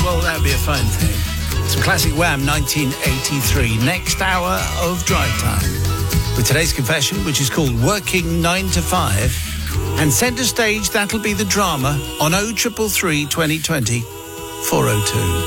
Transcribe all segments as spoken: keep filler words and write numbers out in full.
oh, that'd be a fun thing. Some classic Wham, nineteen eighty-three. Next hour of Drive Time. With today's confession, which is called Working nine to five. And centre stage, that'll be the drama on oh triple three, twenty twenty, four oh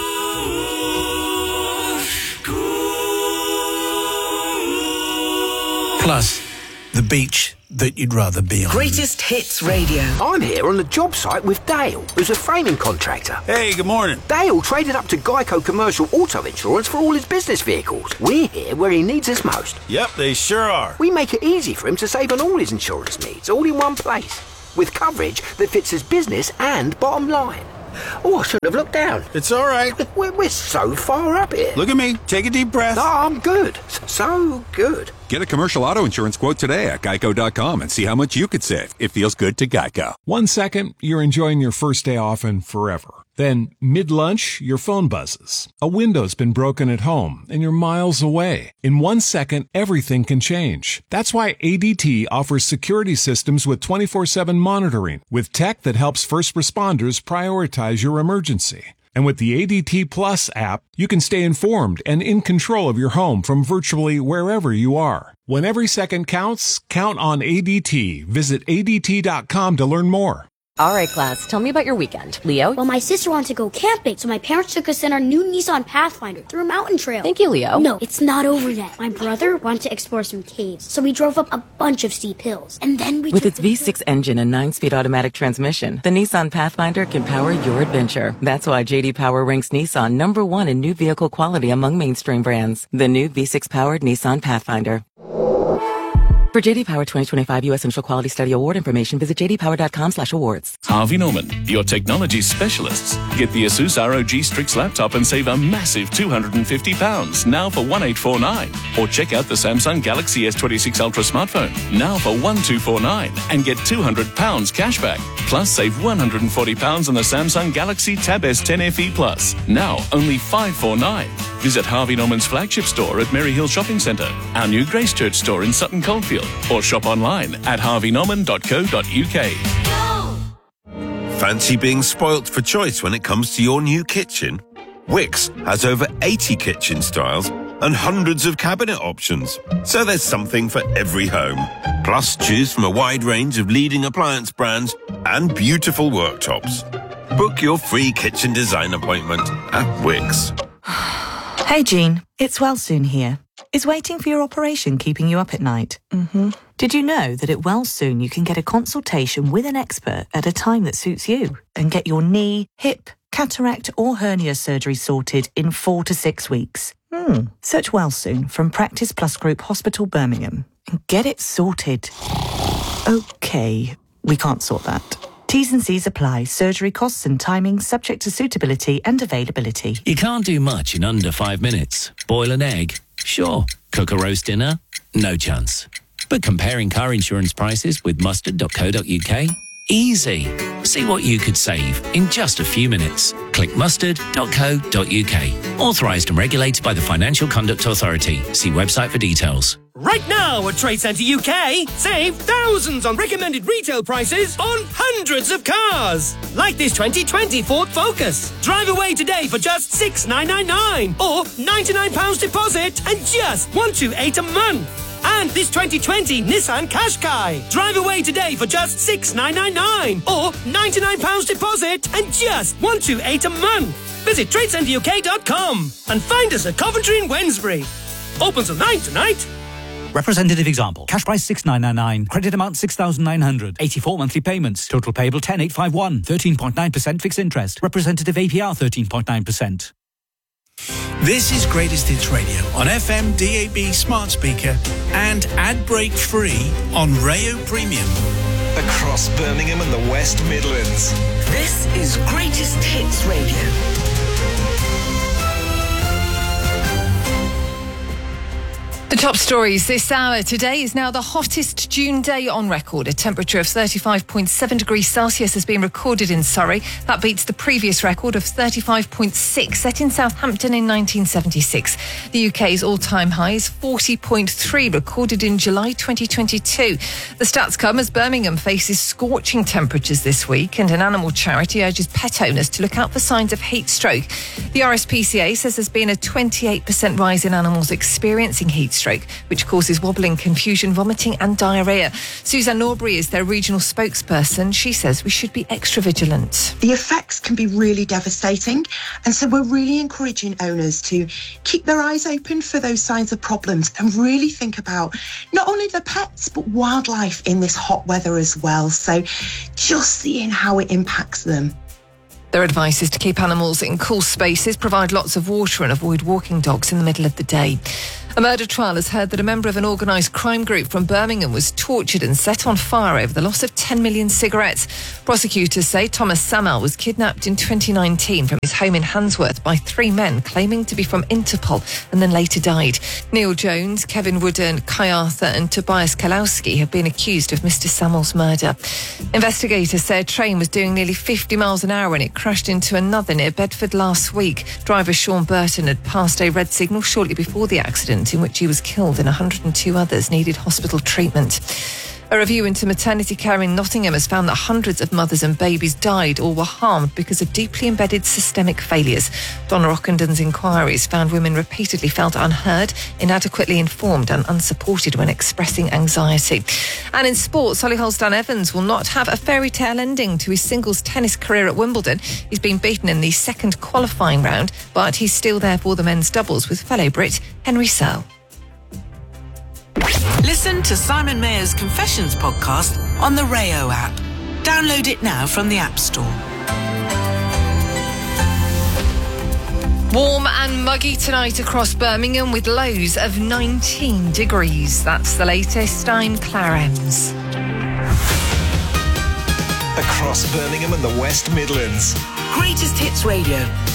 two. Plus, the beach that you'd rather be on. Greatest Hits Radio. I'm here on the job site with Dale, who's a framing contractor. Hey, good morning. Dale traded up to Geico Commercial Auto Insurance for all his business vehicles. We're here where he needs us most. Yep, they sure are. We make it easy for him to save on all his insurance needs, all in one place, with coverage that fits his business and bottom line. Oh, I shouldn't have looked down. It's all right. We're, we're so far up here. Look at me. Take a deep breath. No, I'm good. So good. Get a commercial auto insurance quote today at geico dot com and see how much you could save. It feels good to Geico. One second, you're enjoying your first day off and forever. Then, mid-lunch, your phone buzzes. A window's been broken at home, and you're miles away. In one second, everything can change. That's why A D T offers security systems with twenty-four seven monitoring, with tech that helps first responders prioritize your emergency. And with the A D T Plus app, you can stay informed and in control of your home from virtually wherever you are. When every second counts, count on A D T. Visit A D T dot com to learn more. All right, class, tell me about your weekend. Leo? Well, my sister wanted to go camping, so my parents took us in our new Nissan Pathfinder through a mountain trail. Thank you, Leo. No, it's not over yet. My brother wanted to explore some caves, so we drove up a bunch of steep hills. And then we With its V six engine and nine-speed automatic transmission, the Nissan Pathfinder can power your adventure. That's why J D Power ranks Nissan number one in new vehicle quality among mainstream brands. The new V six-powered Nissan Pathfinder. For J D Power twenty twenty-five U S Initial Quality Study Award information, visit j d power dot com slash awards. Harvey Norman, your technology specialists. Get the Asus R O G Strix laptop and save a massive two hundred fifty pounds, now for one thousand eight hundred forty-nine dollars. Or check out the Samsung Galaxy S twenty-six Ultra smartphone, now for one thousand two hundred forty-nine dollars, and get two hundred pounds cashback. Plus, save one hundred forty pounds on the Samsung Galaxy Tab S ten F E Plus, now only five hundred forty-nine dollars. Visit Harvey Norman's flagship store at Merry Hill Shopping Centre, our new Gracechurch store in Sutton Coldfield, or shop online at harvey norman dot co dot u k. Fancy being spoilt for choice when it comes to your new kitchen? Wickes has over eighty kitchen styles and hundreds of cabinet options, so there's something for every home. Plus, choose from a wide range of leading appliance brands and beautiful worktops. Book your free kitchen design appointment at Wickes. Hey, Jean. It's Wellsoon here. Is waiting for your operation keeping you up at night? Mm-hmm. Did you know that at Wellsoon you can get a consultation with an expert at a time that suits you and get your knee, hip, cataract or hernia surgery sorted in four to six weeks? Hmm. Search Wellsoon from Practice Plus Group Hospital, Birmingham and get it sorted. Okay, we can't sort that. T's and C's apply. Surgery costs and timing subject to suitability and availability. You can't do much in under five minutes. Boil an egg? Sure. Cook a roast dinner? No chance. But comparing car insurance prices with mustard dot co dot u k? Easy. See what you could save in just a few minutes. Click mustard dot co dot u k. Authorised and regulated by the Financial Conduct Authority. See website for details. Right now at Trade Centre U K, save thousands on recommended retail prices on hundreds of cars. Like this twenty twenty Ford Focus. Drive away today for just six thousand nine hundred ninety-nine pounds or ninety-nine pounds deposit and just one hundred twenty-eight pounds a month. And this twenty twenty Nissan Qashqai. Drive away today for just six thousand nine hundred ninety-nine pounds or ninety-nine pounds deposit and just one hundred twenty-eight pounds a month. Visit trade centre u k dot com and find us at Coventry and Wednesbury. Open till nine tonight. Representative example. Cash price six thousand nine hundred ninety-nine. Credit amount six thousand nine hundred. eighty-four monthly payments. Total payable ten thousand eight hundred fifty-one. thirteen point nine percent fixed interest. Representative A P R thirteen point nine percent. This is Greatest Hits Radio on F M, D A B, smart speaker and ad break free on Rayo Premium. Across Birmingham and the West Midlands. This is Greatest Hits Radio. The Top stories this hour. Today is now the hottest June day on record. A temperature of thirty-five point seven degrees Celsius has been recorded in Surrey. That beats the previous record of thirty-five point six set in Southampton in nineteen seventy-six. The U K's all-time high is forty point three, recorded in July twenty twenty-two. The stats come as Birmingham faces scorching temperatures this week, and an animal charity urges pet owners to look out for signs of heat stroke. The R S P C A says there's been a twenty-eight percent rise in animals experiencing heat stroke. Stroke, which causes wobbling, confusion, vomiting and diarrhoea. Suzanne Norbury is their regional spokesperson. She says we should be extra vigilant. The effects can be really devastating, and so we're really encouraging owners to keep their eyes open for those signs of problems and really think about not only the pets but wildlife in this hot weather as well. So just seeing how it impacts them. Their advice is to keep animals in cool spaces, provide lots of water and avoid walking dogs in the middle of the day. A murder trial has heard that a member of an organised crime group from Birmingham was tortured and set on fire over the loss of ten million cigarettes. Prosecutors say Thomas Samal was kidnapped in twenty nineteen from his home in Handsworth by three men claiming to be from Interpol and then later died. Neil Jones, Kevin Wooden, Kai Arthur and Tobias Kalowski have been accused of Mister Samal's murder. Investigators say a train was doing nearly fifty miles an hour when it crashed into another near Bedford last week. Driver Sean Burton had passed a red signal shortly before the accident, in which he was killed and one hundred two others needed hospital treatment. A review into maternity care in Nottingham has found that hundreds of mothers and babies died or were harmed because of deeply embedded systemic failures. Donna Ockendon's inquiries found women repeatedly felt unheard, inadequately informed and unsupported when expressing anxiety. And in sport, Solihull's Dan Evans will not have a fairy tale ending to his singles tennis career at Wimbledon. He's been beaten in the second qualifying round, but he's still there for the men's doubles with fellow Brit Henry Searle. Listen to Simon Mayer's Confessions podcast on the Rayo app. Download it now from the App Store. Warm and muggy tonight across Birmingham with lows of nineteen degrees. That's the latest. I'm Claire Ems. Across Birmingham and the West Midlands. Greatest Hits Radio.